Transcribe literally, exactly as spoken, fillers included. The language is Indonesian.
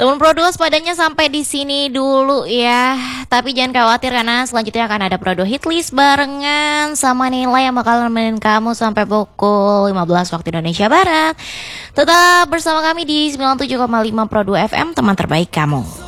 Teman Prodo, padanya sampai di sini dulu ya. Tapi jangan khawatir karena selanjutnya akan ada Prodo Hitlist barengan sama Nilai yang bakal nemenin kamu sampai pukul lima belas waktu Indonesia Barat. Tetap bersama kami di sembilan puluh tujuh koma lima Prodo F M, teman terbaik kamu.